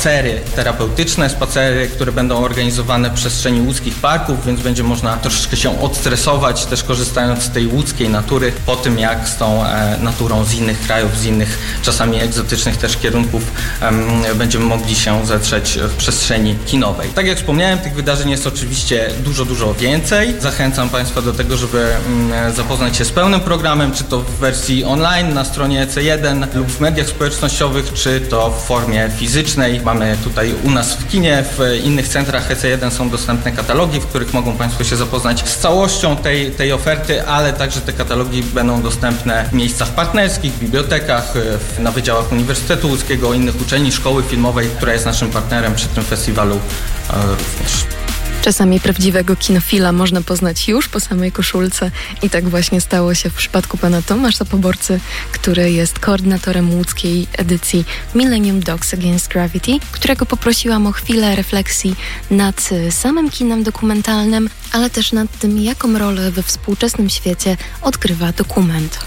spacery terapeutyczne, spacery, które będą organizowane w przestrzeni łódzkich parków, więc będzie można troszeczkę się odstresować, też korzystając z tej łódzkiej natury, po tym jak z tą naturą z innych krajów, z innych czasami egzotycznych też kierunków będziemy mogli się zetrzeć w przestrzeni kinowej. Tak jak wspomniałem, tych wydarzeń jest oczywiście dużo więcej. Zachęcam Państwa do tego, żeby zapoznać się z pełnym programem, czy to w wersji online na stronie EC1 lub w mediach społecznościowych, czy to w formie fizycznej. Mamy tutaj u nas w kinie, w innych centrach EC1 są dostępne katalogi, w których mogą Państwo się zapoznać z całością tej oferty, ale także te katalogi będą dostępne w miejscach partnerskich, w bibliotekach, na wydziałach Uniwersytetu Łódzkiego, innych uczelni, szkoły filmowej, która jest naszym partnerem przy tym festiwalu również. Czasami prawdziwego kinofila można poznać już po samej koszulce i tak właśnie stało się w przypadku pana Tomasza Poborcy, który jest koordynatorem łódzkiej edycji Millennium Dogs Against Gravity, którego poprosiłam o chwilę refleksji nad samym kinem dokumentalnym, ale też nad tym, jaką rolę we współczesnym świecie odgrywa dokument.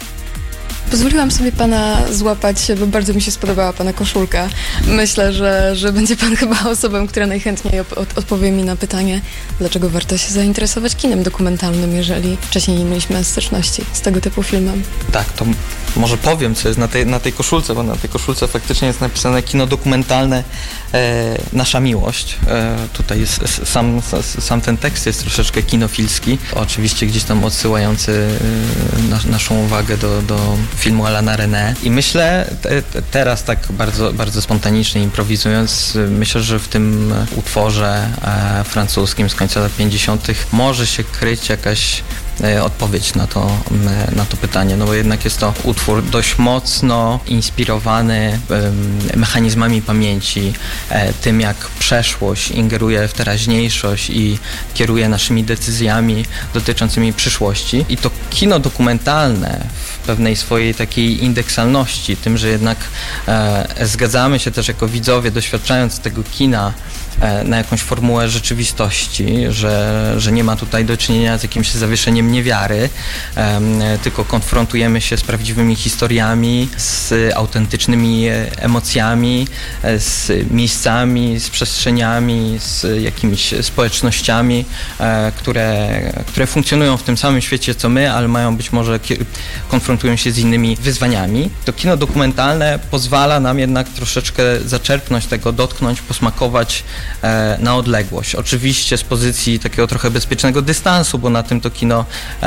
Pozwoliłam sobie pana złapać, bo bardzo mi się spodobała pana koszulka. Myślę, że będzie pan chyba osobą, która najchętniej odpowie mi na pytanie, dlaczego warto się zainteresować kinem dokumentalnym, jeżeli wcześniej nie mieliśmy styczności z tego typu filmem. Tak, to może powiem, co jest na tej koszulce, bo na tej koszulce faktycznie jest napisane kino dokumentalne Nasza miłość. Tutaj jest sam ten tekst jest troszeczkę kinofilski, oczywiście gdzieś tam odsyłający naszą uwagę do filmu Alana René. I myślę, teraz tak bardzo spontanicznie improwizując, myślę, że w tym utworze francuskim z końca lat 50. może się kryć jakaś odpowiedź na to pytanie, no bo jednak jest to utwór dość mocno inspirowany mechanizmami pamięci, tym jak przeszłość ingeruje w teraźniejszość i kieruje naszymi decyzjami dotyczącymi przyszłości. I to kino dokumentalne w pewnej swojej takiej indeksalności, tym, że jednak zgadzamy się też jako widzowie, doświadczając tego kina na jakąś formułę rzeczywistości, że nie ma tutaj do czynienia z jakimś zawieszeniem niewiary, tylko konfrontujemy się z prawdziwymi historiami, z autentycznymi emocjami, z miejscami, z przestrzeniami, z jakimiś społecznościami, które funkcjonują w tym samym świecie co my, ale mają być może konfrontują się z innymi wyzwaniami. To kino dokumentalne pozwala nam jednak troszeczkę zaczerpnąć tego, dotknąć, posmakować na odległość. Oczywiście z pozycji takiego trochę bezpiecznego dystansu, bo na tym to kino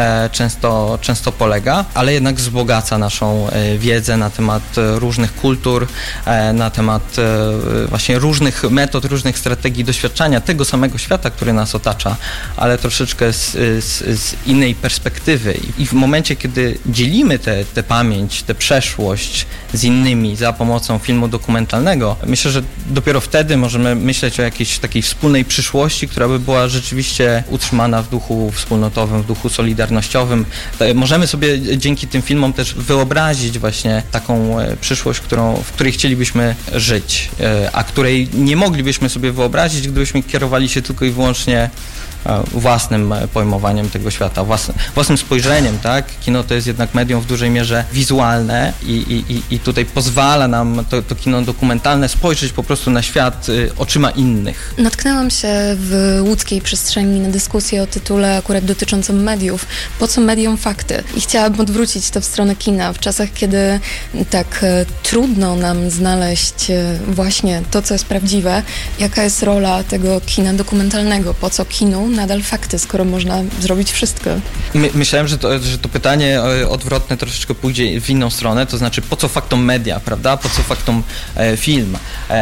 często polega, ale jednak wzbogaca naszą wiedzę na temat różnych kultur, na temat właśnie różnych metod, różnych strategii doświadczania tego samego świata, który nas otacza, ale troszeczkę z innej perspektywy. I w momencie, kiedy dzielimy tę pamięć, tę przeszłość z innymi za pomocą filmu dokumentalnego, myślę, że dopiero wtedy możemy myśleć o jakiejś takiej wspólnej przyszłości, która by była rzeczywiście utrzymana w duchu wspólnotowym, w duchu solidarnościowym. Możemy sobie dzięki tym filmom też wyobrazić właśnie taką przyszłość, w której chcielibyśmy żyć, a której nie moglibyśmy sobie wyobrazić, gdybyśmy kierowali się tylko i wyłącznie własnym pojmowaniem tego świata, własnym spojrzeniem, tak? Kino to jest jednak medium w dużej mierze wizualne i tutaj pozwala nam to kino dokumentalne spojrzeć po prostu na świat oczyma innych. Natknęłam się w łódzkiej przestrzeni na dyskusję o tytule akurat dotyczącą mediów. Po co mediom fakty? I chciałabym odwrócić to w stronę kina. W czasach, kiedy tak trudno nam znaleźć właśnie to, co jest prawdziwe, jaka jest rola tego kina dokumentalnego? Po co kinu nadal fakty, skoro można zrobić wszystko? Myślałem, że to pytanie odwrotne troszeczkę pójdzie w inną stronę, to znaczy po co faktom media, prawda? Po co faktom film?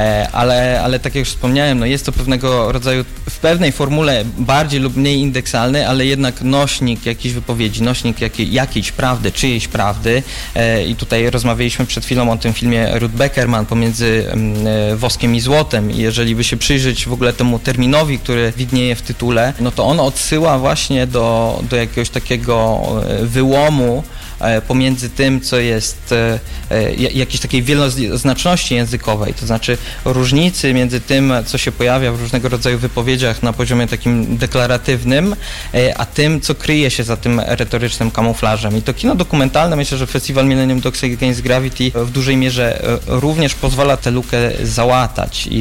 Ale tak jak już wspomniałem, no jest to pewnego rodzaju, w pewnej formule bardziej lub mniej indeksalny, ale jednak nośnik jakiejś wypowiedzi, nośnik jakiejś prawdy, czyjejś prawdy. I tutaj rozmawialiśmy przed chwilą o tym filmie Ruth Beckerman Pomiędzy woskiem i złotem. I jeżeli by się przyjrzeć w ogóle temu terminowi, który widnieje w tytule, no to on odsyła właśnie do jakiegoś takiego wyłomu pomiędzy tym, co jest jakiejś takiej wieloznaczności językowej, to znaczy różnicy między tym, co się pojawia w różnego rodzaju wypowiedziach na poziomie takim deklaratywnym, a tym, co kryje się za tym retorycznym kamuflażem. I to kino dokumentalne, myślę, że festiwal Millennium Dogs Against Gravity w dużej mierze również pozwala tę lukę załatać.